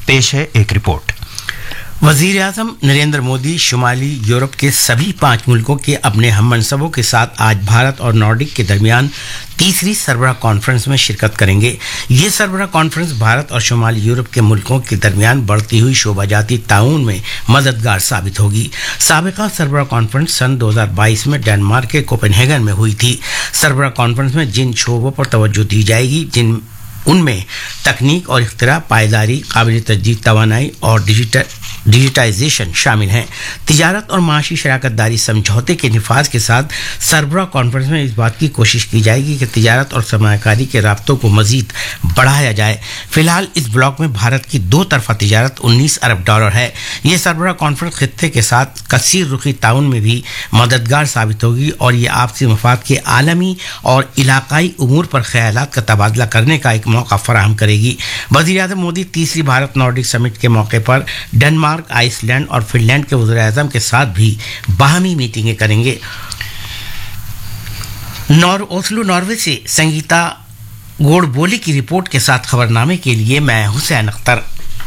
पेश है एक रिपोर्ट। वज़ीर आज़म नरेंद्र मोदी शुमाली यूरोप के सभी 5 मुल्कों के अपने हममनसबों के साथ आज भारत और नॉर्डिक के दरमियान तीसरी सरबराह कॉन्फ्रेंस में शिरकत करेंगे। ये सरबराह कॉन्फ्रेंस भारत और शुमाली यूरोप के मुल्कों के दरमियान बढ़ती हुई शोबाजाती ताउन में मददगार साबित होगी। साबिका सरबराह कॉन्फ्रेंस सन 2022 में डेनमार्क के कोपेनहेगन में हुई थी। सरबराह कॉन्फ्रेंस में जिन शोबों पर तवज्जो दी जाएगी उनमें तकनीक और इख्तिरा, पायदारी, काबिल तजदीद तवानाई और डिजिटाइजेशन शामिल हैं। तिजारत और माशी शराकतदारी समझौते के निफाज के साथ सरबराह कॉन्फ्रेंस में इस बात की कोशिश की जाएगी कि तिजारत और सरमायाकारी के राब्तों को मजीद बढ़ाया जाए। फिलहाल इस ब्लॉक में भारत की 2 तरफा तिजारत $19 अरब है। ये सरबराह कॉन्फ्रेंस खित्ते के साथ कसीर रुखी ताउन में भी मददगार साबित होगी और ये आपसी मफाद के आलमी और इलाकाई उमूर पर ख्यालात का तबादला करने का एक मौका फराहम करेगी। वज़ीर आज़म मोदी तीसरी भारत नॉर्डिक समिट के मौके पर डेनमार्क, आइसलैंड और फिनलैंड के वज़ीर आज़म के साथ भी बाहमी मीटिंगें करेंगे। ओस्लो नॉर्वे से संगीता गोडबोली की रिपोर्ट के साथ खबरनामे के लिए मैं हुसैन अख्तर।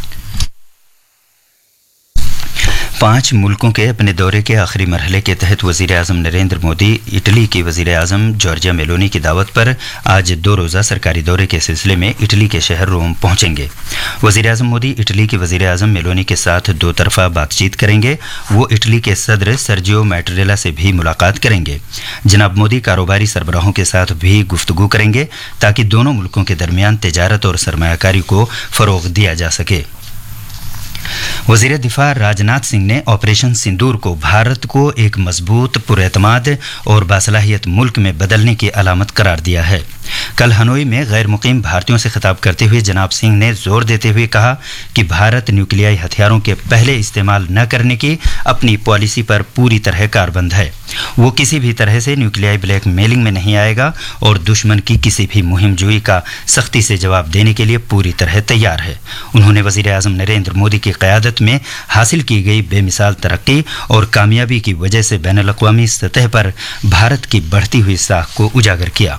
5 मुल्कों के अपने दौरे के आखिरी मरहले के तहत वज़ीर आज़म नरेंद्र मोदी इटली की वज़ीर आज़म जॉर्जिया मेलोनी की दावत पर आज 2 रोज़ा सरकारी दौरे के सिलसिले में इटली के शहर रोम पहुंचेंगे। वज़ीर आज़म मोदी इटली की वज़ीर आज़म मेलोनी के साथ 2 तरफा बातचीत करेंगे। वो इटली के सदर सर्जियो मैटरेला से भी मुलाकात करेंगे। जनाब मोदी कारोबारी सरबराहों के साथ भी गुफ्तगू करेंगे ताकि दोनों मुल्कों के दरमियान तिजारत और सरमायाकारी को फ़रोग़ दिया जा सके। वज़ीर दिफा राजनाथ सिंह ने ऑपरेशन सिंदूर को भारत को एक मजबूत, पुरएतमाद और बासलाहियत मुल्क में बदलने की अलामत करार दिया है। कल हनोई में गैर मुकीम भारतीयों से खिताब करते हुए जनाब सिंह ने जोर देते हुए कहा कि भारत न्यूक्लियाई हथियारों के पहले इस्तेमाल न करने की अपनी पॉलिसी पर पूरी तरह कारबंद है। वो किसी भी तरह से न्यूक्लियाई ब्लैक मेलिंग में नहीं आएगा और दुश्मन की किसी भी मुहिम जुई का सख्ती से जवाब देने के लिए पूरी तरह तैयार है। उन्होंने वज़ीर आज़म नरेंद्र मोदी की क़यादत में हासिल की गई बेमिसाल तरक्की और कामयाबी की वजह से बैनुल-अक़वामी सतह पर भारत की बढ़ती हुई साख को उजागर किया।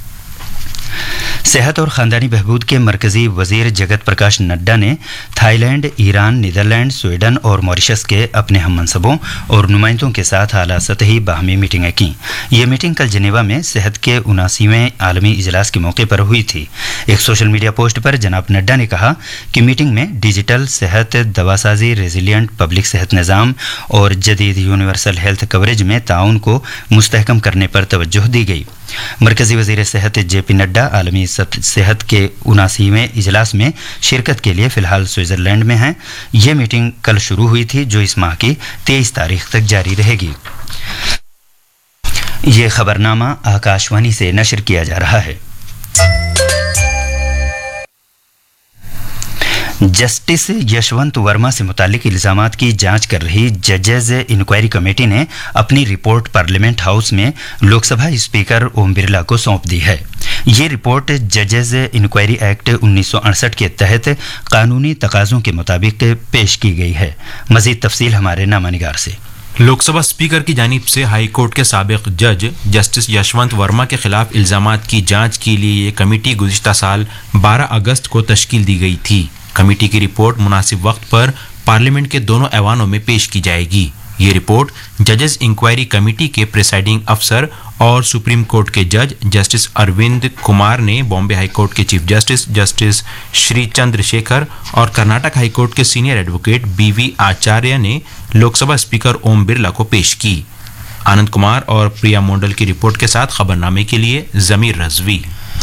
सेहत और ख़ानदानी बहबूद के मरकज़ी वज़ीर जगत प्रकाश नड्डा ने थाईलैंड, ईरान, नीदरलैंड, स्वीडन और मॉरिशस के अपने हममनसबों और नुमाइंदों के साथ आला सतही बाहमी मीटिंगें की। ये मीटिंग कल जिनेवा में सेहत के 79वें आलमी इजलास के मौके पर हुई थी। एक सोशल मीडिया पोस्ट पर जनाब नड्डा ने कहा कि मीटिंग में डिजिटल सेहत, दवासाजी, रेजिलियंट पब्लिक सेहत निज़ाम और जदीद यूनिवर्सल हेल्थ कवरेज में ताउन को मुस्तहकम करने पर तवज्जो दी गई। मरकज़ी वज़ीर सेहत जेपी नड्डा आलमी सेहत के 79वें इजलास में शिरकत के लिए फ़िलहाल स्विट्ज़रलैंड में हैं। ये मीटिंग कल शुरू हुई थी जो इस माह की 23 तारीख तक जारी रहेगी। ये खबरनामा आकाशवाणी से नशर किया जा रहा है। जस्टिस यशवंत वर्मा से मुतालिक इल्ज़ामात की जांच कर रही जजेज इंक्वायरी कमेटी ने अपनी रिपोर्ट पार्लियामेंट हाउस में लोकसभा स्पीकर ओम बिरला को सौंप दी है। ये रिपोर्ट जजेज इंक्वायरी एक्ट 1968 के तहत कानूनी तकाज़ों के मुताबिक पेश की गई है। मज़ीद तफसील हमारे नामानिगार से। लोकसभा स्पीकर की जानिब से हाई कोर्ट के साबिक जज जस्टिस यशवंत वर्मा के खिलाफ इल्ज़ामात की जांच के लिए ये कमेटी गुज़िश्ता साल 12 अगस्त को तश्कील दी गई थी। कमेटी की रिपोर्ट मुनासिब वक्त पर पार्लियामेंट के दोनों ऐवानों में पेश की जाएगी। ये रिपोर्ट जजेस इंक्वायरी कमेटी के प्रिसाइडिंग अफसर और सुप्रीम कोर्ट के जज जस्टिस अरविंद कुमार ने बॉम्बे हाई कोर्ट के chief justice justice Shri Chandrashekhar और कर्नाटक हाई कोर्ट के सीनियर एडवोकेट BV आचार्य ने लोकसभा स्पीकर ओम बिरला को पेश की। आनंद कुमार और प्रिया मोंडल की रिपोर्ट के साथ खबरनामे के लिए जमीर रजवी।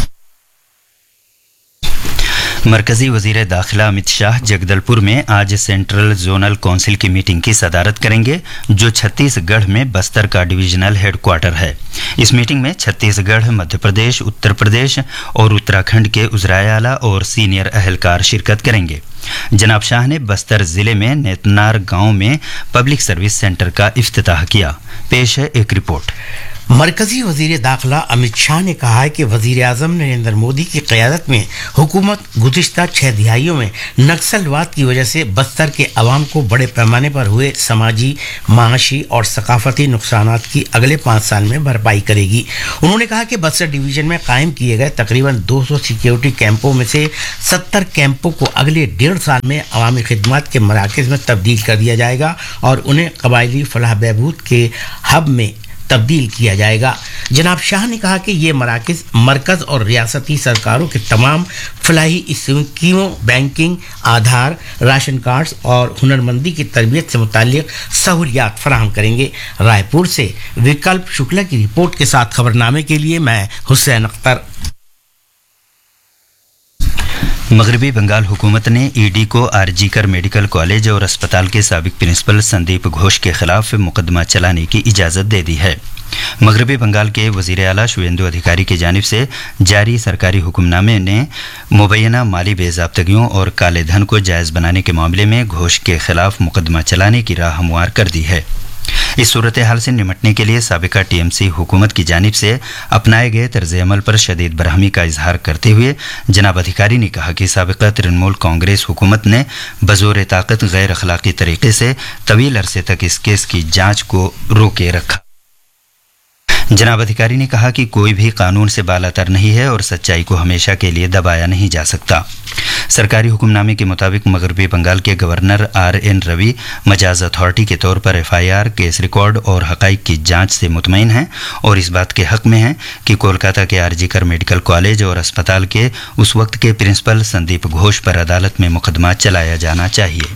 मरकज़ी वज़ीर दाखिला अमित शाह जगदलपुर में आज सेंट्रल जोनल काउंसिल की मीटिंग की सदारत करेंगे जो छत्तीसगढ़ में बस्तर का डिवीजनल हेडक्वार्टर है। इस मीटिंग में छत्तीसगढ़, मध्य प्रदेश, उत्तर प्रदेश और उत्तराखंड के उज़राए आला और सीनियर अहलकार शिरकत करेंगे। जनाब शाह ने बस्तर ज़िले में नेतनार गांव में पब्लिक सर्विस सेंटर का इफ्तिताह किया। पेश है एक रिपोर्ट। मरकजी वजीर दाखिला अमित शाह ने कहा है कि वजीर आजम नरेंद्र मोदी की क़यादत में हुकूमत गुज़िश्ता 6 दिहाइयों में नक्सलवाद की वजह से बस्तर के अवाम को बड़े पैमाने पर हुए समाजी, माशी और सकाफती नुकसानात की अगले 5 साल में भरपाई करेगी। उन्होंने कहा कि बस्तर डिवीजन में कायम किए गए तकरीबन 200 सिक्योरिटी कैंपों में से 70 कैंपों को अगले 1.5 साल में अवामी खिदमत के मराकज़ में तब्दील कर दिया जाएगा और उन्हें कबायली फलाह बहबूद के हब में तब्दील किया जाएगा। जनाब शाह ने कहा कि ये मराकज़ मरकज़ और रियासती सरकारों के तमाम फलाही स्कीमों, बैंकिंग, आधार, राशन कार्ड्स और हुनरमंदी की तरबियत से मुताल्लिक़ सहूलियात फराहम करेंगे। रायपुर से विकल्प शुक्ला की रिपोर्ट के साथ खबरनामे के लिए मैं हुसैन अख्तर। मगरबी बंगाल हुकूमत ने ईडी को आरजीकर मेडिकल कॉलेज और अस्पताल के साबिक प्रिंसिपल संदीप घोष के खिलाफ मुकदमा चलाने की इजाज़त दे दी है। मगरबी बंगाल के वज़ीर आला शुवेंदु अधिकारी की जानिब से जारी सरकारी हुक्मनामे ने मुबैना माली बेज़ाब्तगियों और काले धन को जायज़ बनाने के मामले में घोष के खिलाफ मुकदमा चलाने की राह हमवार कर दी है। इस सूरत हाल से निमटने के लिए साबिका टीएमसी हुकूमत की जानिब से अपनाए गए तर्ज अमल पर शदीद बरहमी का इजहार करते हुए जनाब अधिकारी ने कहा कि साबिका तृणमूल कांग्रेस हुकूमत ने बज़ोर ताकत गैर अखलाकी तरीके से तवील अरसे तक इस केस की जांच को रोके रखा। जनाब अधिकारी ने कहा कि कोई भी कानून से बालातर नहीं है और सच्चाई को हमेशा के लिए दबाया नहीं जा सकता। सरकारी हुक्मनामे के मुताबिक मगरबी बंगाल के governor RN Ravi Majaz authority के तौर पर FIR, केस रिकॉर्ड और हक़ाइक़ की जांच से मुतमईन हैं और इस बात के हक़ में हैं कि कोलकाता के आरजीकर मेडिकल कॉलेज और अस्पताल के उस वक्त के प्रिंसिपल संदीप घोष पर अदालत में मुकदमा चलाया जाना चाहिए।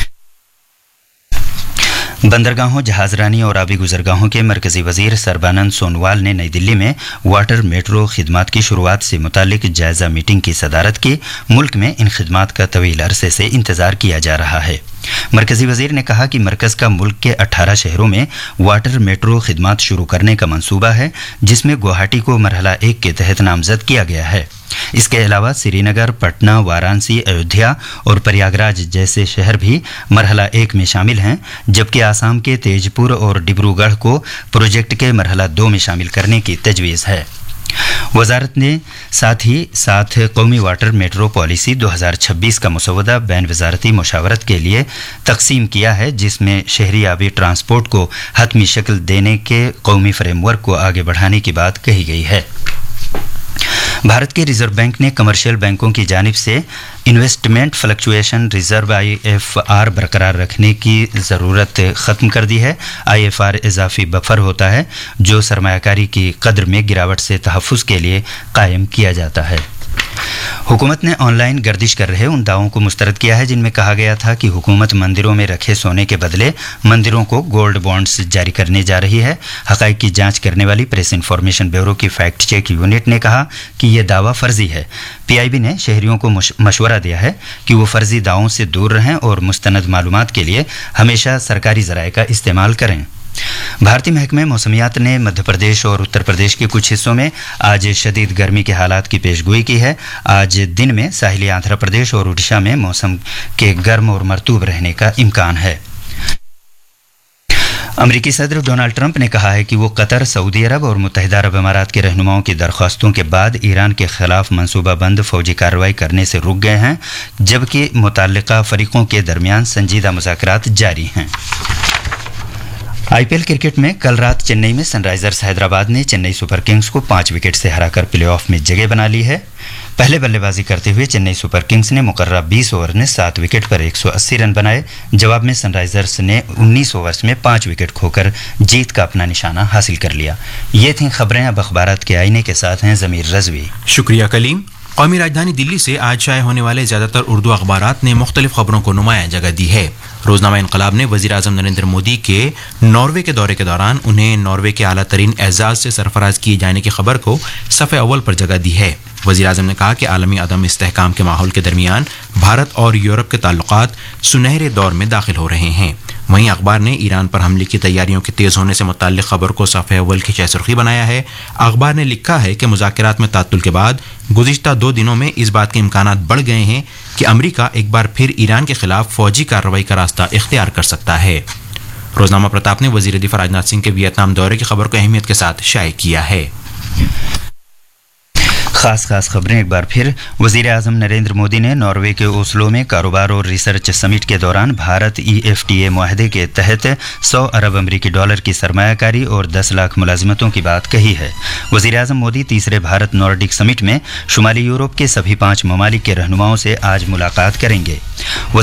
बंदरगाहों, जहाजरानी और आबी गुजरगाहों के मरकजी वजीर सरबानंद सोनोवाल ने नई दिल्ली में वाटर मेट्रो खिदमात की शुरुआत से मुतालिक जायजा मीटिंग की सदारत की। मुल्क में इन खिदमात का तवील अरसे से इंतजार किया जा रहा है। मरकजी वजीर ने कहा कि मरकज का मुल्क के 18 शहरों में वाटर मेट्रो खिदमात शुरू करने का मंसूबा है, जिसमें गुवाहाटी को मरहला 1 के तहत नामजद किया गया है। इसके अलावा श्रीनगर, पटना, वाराणसी, अयोध्या और प्रयागराज जैसे शहर भी मरहला 1 में शामिल हैं, जबकि आसाम के तेजपुर और डिब्रूगढ़ को प्रोजेक्ट के मरहला 2 में शामिल करने की तजवीज़ है। वजारत ने साथ कौमी वाटर मेट्रो पॉलिसी 2026 का मसौदा बैन वजारती मुशावरत के लिए तकसीम किया है, जिसमें शहरी आबी ट्रांसपोर्ट को हतमी शक्ल देने के कौमी फ्रेमवर्क को आगे बढ़ाने की बात कही गई है। भारत के रिजर्व बैंक ने कमर्शियल बैंकों की जानिब से इन्वेस्टमेंट फ्लक्चुएशन रिजर्व IFR बरकरार रखने की ज़रूरत ख़त्म कर दी है। IFR इजाफी बफर होता है जो सरमायाकारी की कदर में गिरावट से तहफ़्फ़ुज़ के लिए कायम किया जाता है। हुकूमत ने ऑनलाइन गर्दिश कर रहे उन दावों को मुस्तरद किया है जिनमें कहा गया था कि हुकूमत मंदिरों में रखे सोने के बदले मंदिरों को गोल्ड बॉन्ड्स जारी करने जा रही है। हक़ाइक़ की जांच करने वाली प्रेस इन्फॉर्मेशन ब्यूरो की फैक्ट चेक यूनिट ने कहा कि यह दावा फर्जी है। PIB ने शहरियों को मशवरा दिया है कि वो फर्जी दावों से दूर रहें और मुस्तनद मालूमात के लिए हमेशा सरकारी ज़राए का इस्तेमाल करें। भारतीय महकमे मौसमियात ने मध्य प्रदेश और उत्तर प्रदेश के कुछ हिस्सों में आज शदीद गर्मी के हालात की पेशगोई की है। आज दिन में साहिली आंध्र प्रदेश और उड़ीसा में मौसम के गर्म और मरतूब रहने का इम्कान है। अमरीकी सदर डोनाल्ड ट्रंप ने कहा है कि वो कतर, सऊदी अरब और मुत्तहिदा अरब अमारात के रहनुमाओं की दरख्वास्तों के बाद ईरान के खिलाफ मनसूबाबंद फौजी कार्रवाई करने से रुक गए हैं, जबकि मुतल्लिका फरीकों के दरमियान संजीदा मुज़ाकरात जारी हैं। IPL क्रिकेट में कल रात चेन्नई में सनराइजर्स हैदराबाद ने चेन्नई सुपर किंग्स को 5 विकेट से हराकर प्लेऑफ में जगह बना ली है। पहले बल्लेबाजी करते हुए चेन्नई सुपर किंग्स ने मुकर्रर 20 ओवर में 7 विकेट पर 180 रन बनाए। जवाब में सनराइजर्स ने 19 ओवर्स में 5 विकेट खोकर जीत का अपना निशाना हासिल कर लिया। ये थीं खबरें। अब अखबारात के आईने के साथ हैं ज़मीर रज़वी। शुक्रिया कलीम। कौमी राजधानी दिल्ली से आज शाये होने वाले ज़्यादातर उर्दू अखबारात ने मुख्तलिफ खबरों को नुमायां जगह दी है। रोजनामा इनकलाब ने वज़ीर आज़म नरेंद्र मोदी के नॉर्वे के दौरे के दौरान उन्हें नॉर्वे के आला तरीन एजाज़ से सरफराज किए जाने की खबर को सफ़े अव्वल पर जगह दी है। वज़ीर आज़म ने कहा कि आलमी अदम इस्तेहकाम के माहौल के दरमियान भारत और यूरोप के ताल्लुकात सुनहरे दौर में दाखिल हो रहे हैं। वहीं अखबार ने ईरान पर हमले की तैयारियों के तेज़ होने से मुताल्लिक़ खबर को सफ़े अव्वल की शहसुर्खी बनाया है। अखबार ने लिखा है कि मुज़ाकरात में तात्तुल के बाद गुज़िश्ता 2 दिनों में इस बात के इम्कानात बढ़ गए हैं कि अमरीका एक बार फिर ईरान के खिलाफ फ़ौजी कार्रवाई का रास्ता इख्तियार कर सकता है। रोजनामा प्रताप ने वजीर दिफा राजनाथ सिंह के वियतनाम दौरे की खबर को अहमियत के साथ शाये किया है। खास खबरें एक बार फिर। वजीर आजम नरेंद्र मोदी ने नॉर्वे के ओस्लो में कारोबार और रिसर्च समिट के दौरान भारत EFTA मुआहदे के तहत 100 अरब अमरीकी डॉलर की सरमायाकारी और 10 लाख मुलाजिमतों की बात कही है। वजीर आजम मोदी तीसरे भारत नॉर्डिक समिट में शुमाली यूरोप के सभी 5 ममालिक के रहनुमाओं से आज मुलाकात करेंगे।